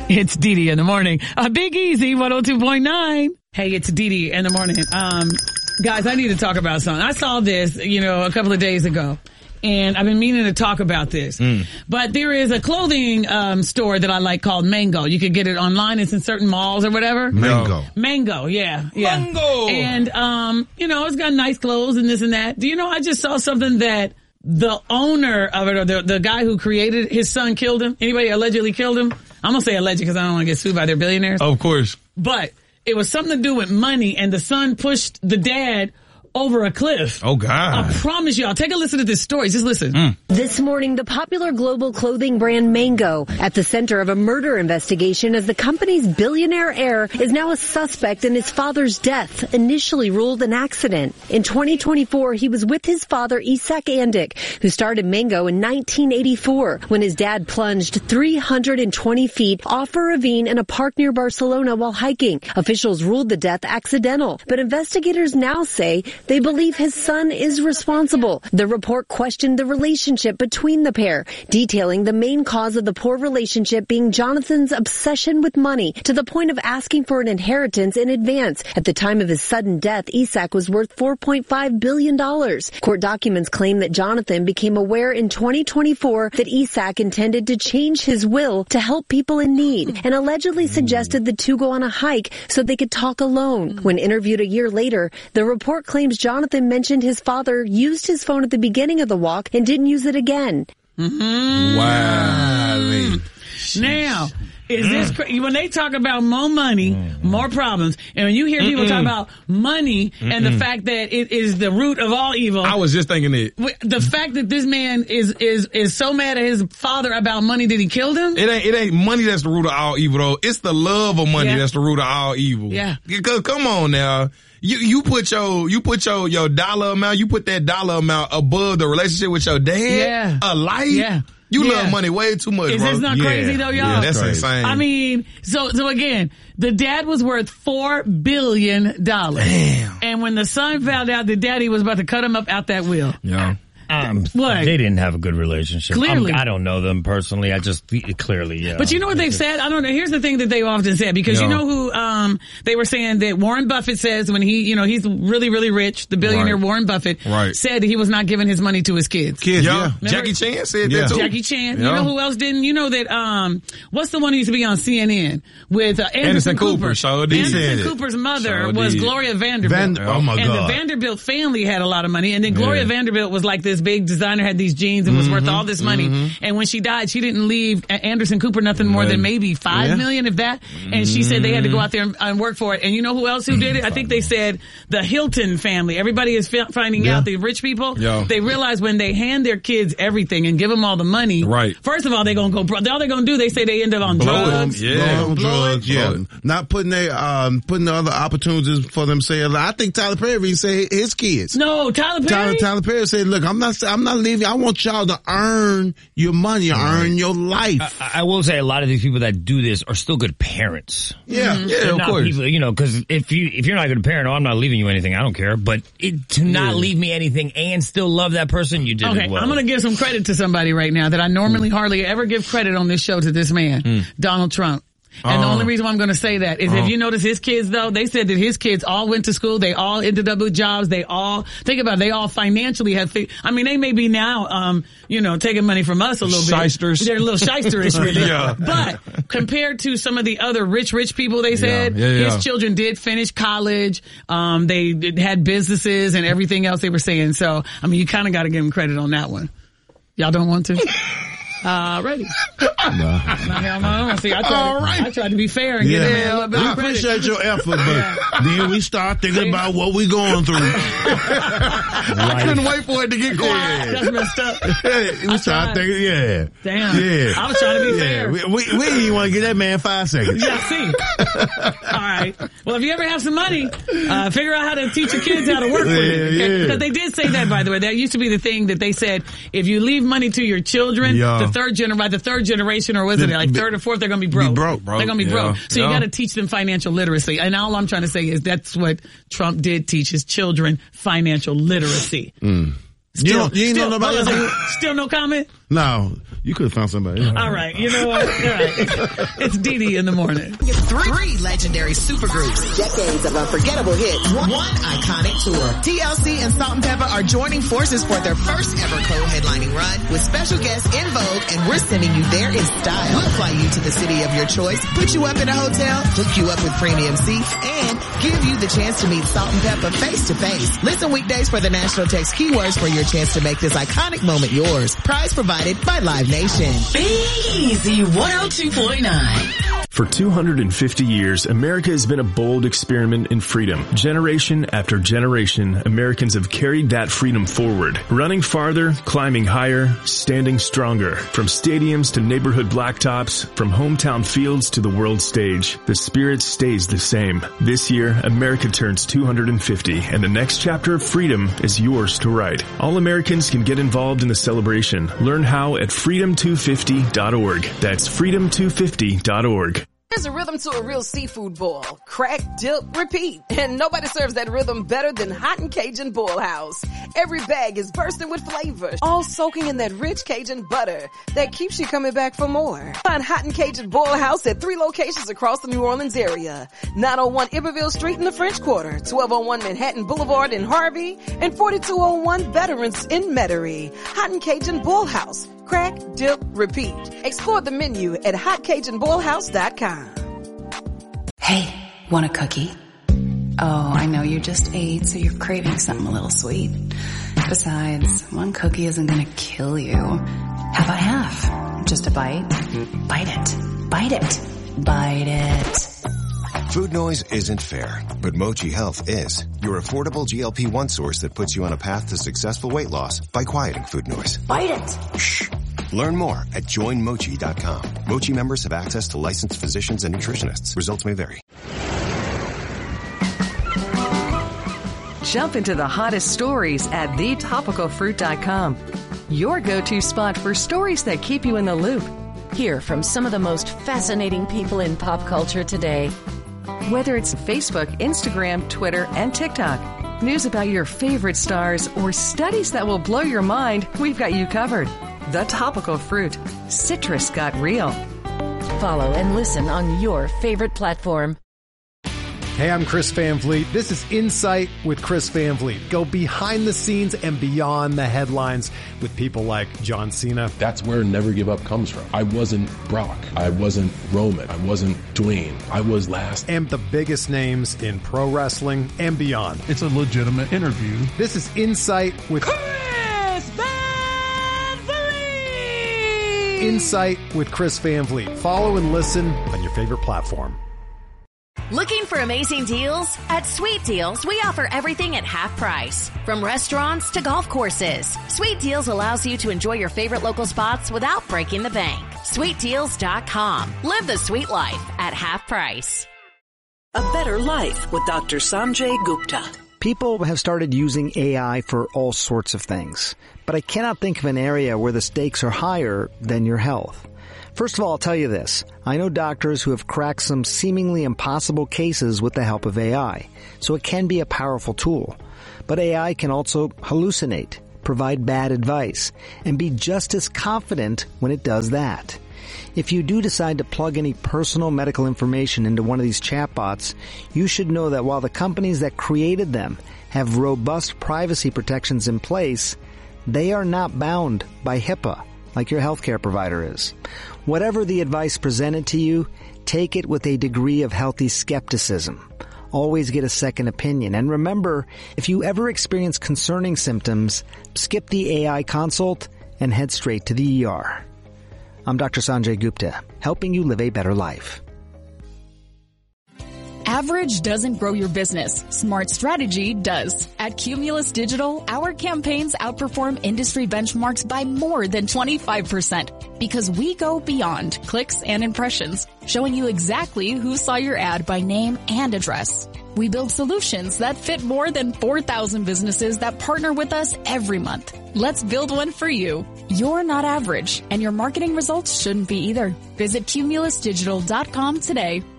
It's Dee Dee in the morning. Big Easy, 102.9. Hey, it's Dee Dee in the morning. Guys, I need to talk about something. I saw this, a couple of days ago. And I've been meaning to talk about this. But there is a clothing store that I like called Mango. You can get it online. It's in certain malls or whatever. Mango, yeah. Mango! And, it's got nice clothes and this and that. Do you know, I just saw something that the owner of it, or the guy who created, his son killed him. Anybody allegedly killed him? I'm going to say alleged because I don't want to get sued by their billionaires. Of course. But it was something to do with money, and the son pushed the dad over a cliff. Oh, God. I promise y'all. Take a listen to this story. Just listen. This morning, the popular global clothing brand Mango at the center of a murder investigation as the company's billionaire heir is now a suspect in his father's death, initially ruled an accident. In 2024, he was with his father, Isak Andic, who started Mango in 1984 when his dad plunged 320 feet off a ravine in a park near Barcelona while hiking. Officials ruled the death accidental, but investigators now say they believe his son is responsible. The report questioned the relationship between the pair, detailing the main cause of the poor relationship being Jonathan's obsession with money to the point of asking for an inheritance in advance. At the time of his sudden death, Isak was worth $4.5 billion. Court documents claim that Jonathan became aware in 2024 that Isak intended to change his will to help people in need and allegedly suggested the two go on a hike so they could talk alone. When interviewed a year later, the report claims Jonathan mentioned his father used his phone at the beginning of the walk and didn't use it again. Wow. Now, is this when they talk about more money, more problems, and when you hear people talk about money and the fact that it is the root of all evil, I was just thinking it. The fact that this man is so mad at his father about money that he killed him. It ain't money that's the root of all evil though. It's the love of money that's the root of all evil. Yeah. Because come on now. You put your dollar amount, you put that dollar amount above the relationship with your dad, a life. Yeah. You love money way too much, Is bro. this not crazy though, y'all? Yeah, that's insane. I mean, so again, the dad was worth $4 billion. Damn. And when the son found out that daddy was about to cut him up out that will. Yeah. What? They didn't have a good relationship. Clearly. I don't know them personally. I just clearly, But you know what they've said? I don't know. Here's the thing that they've often said, because you know who, they were saying that Warren Buffett says when he, he's really, really rich, the billionaire Warren Buffett said that he was not giving his money to his kids. Jackie Chan said that too. Jackie Chan. You know who else didn't? You know that, what's the one who used to be on CNN with Anderson Cooper? Anderson Cooper's mother was Gloria Vanderbilt. Oh my God. And the Vanderbilt family had a lot of money. And then Gloria Vanderbilt was like this big designer, had these jeans and was worth all this money. And when she died, she didn't leave Anderson Cooper nothing more than maybe $5 million, if that. And she said they had to go out there and work for it. And you know who else who did it? I think they said the Hilton family. Everybody is finding out, the rich people, they realize when they hand their kids everything and give them all the money, first of all, they're going to go, all they're going to do, they say they end up on drugs. Not putting putting other opportunities for themselves. I think Tyler Perry said his kids. No, Tyler Perry? Tyler Perry said, look, I'm not leaving. I want y'all to earn your money, earn your life. I will say a lot of these people that do this are still good parents. Yeah, of course. People, because if you're not a good parent, I'm not leaving you anything. I don't care. But to not leave me anything and still love that person, you did it well. I'm going to give some credit to somebody right now that I normally hardly ever give credit on this show to this man, Donald Trump. And the only reason why I'm going to say that is if you notice his kids, though, they said that his kids all went to school. They all ended up with jobs. They all, think about it, they all financially have, they may be now, taking money from us a little bit. Shysters. They're a little shysterish with it. But compared to some of the other rich people, they said, his children did finish college. They had businesses and everything else they were saying. So, you kind of got to give him credit on that one. Y'all don't want to? Ready? No. See, I tried to be fair and get him a little bit of credit. I appreciate your effort, but then we start thinking about what we going through. I couldn't wait for it to get quiet. That's messed up. We start thinking, Damn. Yeah. I was trying to be fair. We didn't even want to give that man 5 seconds. Yeah, see. All right. Well, if you ever have some money, figure out how to teach your kids how to work with it. Okay? Because they did say that, by the way. That used to be the thing that they said, if you leave money to your children, the third generation, or was it like third or fourth, they're going to be broke. They're going to be broke. So you got to teach them financial literacy. And all I'm trying to say is that's what Trump did teach his children, financial literacy. You ain't know nobody else. Still no comment? No. You could have found somebody. All right. You know what? All right. It's Dee Dee in the morning. Three legendary supergroups. Decades of unforgettable hits. One iconic tour. TLC and Salt-N-Pepa are joining forces for their first ever co-headlining run with special guests In Vogue, and we're sending you there in style. We'll fly you to the city of your choice, put you up in a hotel, hook you up with premium seats, and give you the chance to meet Salt-N-Pepa face to face. Listen weekdays for the National Text keywords for your chance to make this iconic moment yours. Prize provided by Live Nation. Big Easy 102.9. For 250 years, America has been a bold experiment in freedom. Generation after generation, Americans have carried that freedom forward, running farther, climbing higher, standing stronger. From stadiums to neighborhood blacktops, from hometown fields to the world stage, the spirit stays the same. This year, America turns 250, and the next chapter of freedom is yours to write. All Americans can get involved in the celebration. Learn how at freedom250.org. That's freedom250.org. There's a rhythm to a real seafood boil. Crack, dip, repeat. And nobody serves that rhythm better than Hot and Cajun Boil House. Every bag is bursting with flavor, all soaking in that rich Cajun butter that keeps you coming back for more. Find Hot and Cajun Boil House at 3 locations across the New Orleans area. 901 Iberville Street in the French Quarter, 1201 Manhattan Boulevard in Harvey, and 4201 Veterans in Metairie. Hot and Cajun Boil House. Crack, dip, repeat. Explore the menu at hotcajunboilhouse.com. Hey, want a cookie? Oh, I know you just ate, so you're craving something a little sweet. Besides, one cookie isn't gonna kill you. How about half? Just a bite? Bite it. Bite it. Bite it. Food noise isn't fair, but Mochi Health is. Your affordable GLP-1 source that puts you on a path to successful weight loss by quieting food noise. Bite it. Shh. Learn more at joinmochi.com. Mochi members have access to licensed physicians and nutritionists. Results may vary. Jump into the hottest stories at thetopicalfruit.com. Your go-to spot for stories that keep you in the loop. Hear from some of the most fascinating people in pop culture today. Whether it's Facebook, Instagram, Twitter, and TikTok, news about your favorite stars, or studies that will blow your mind, we've got you covered. The Topical Fruit. Citrus got real. Follow and listen on your favorite platform. Hey, I'm Chris Van Vliet. This is Insight with Chris Van Vliet. Go behind the scenes and beyond the headlines with people like John Cena. That's where Never Give Up comes from. I wasn't Brock. I wasn't Roman. I wasn't Dwayne. I was last. And the biggest names in pro wrestling and beyond. It's a legitimate interview. This is Insight with Chris Van Vliet. Insight with Chris Van Vliet. Follow and listen on your favorite platform. Looking for amazing deals? At Sweet Deals, we offer everything at half price. From restaurants to golf courses. Sweet Deals allows you to enjoy your favorite local spots without breaking the bank. SweetDeals.com. Live the sweet life at half price. A Better Life with Dr. Sanjay Gupta. People have started using AI for all sorts of things, but I cannot think of an area where the stakes are higher than your health. First of all, I'll tell you this. I know doctors who have cracked some seemingly impossible cases with the help of AI, so it can be a powerful tool. But AI can also hallucinate, provide bad advice, and be just as confident when it does that. If you do decide to plug any personal medical information into one of these chatbots, you should know that while the companies that created them have robust privacy protections in place, they are not bound by HIPAA like your healthcare provider is. Whatever the advice presented to you, take it with a degree of healthy skepticism. Always get a second opinion. And remember, if you ever experience concerning symptoms, skip the AI consult and head straight to the ER. I'm Dr. Sanjay Gupta, helping you live a better life. Average doesn't grow your business. Smart strategy does. At Cumulus Digital, our campaigns outperform industry benchmarks by more than 25% because we go beyond clicks and impressions, showing you exactly who saw your ad by name and address. We build solutions that fit more than 4,000 businesses that partner with us every month. Let's build one for you. You're not average, and your marketing results shouldn't be either. Visit cumulusdigital.com today.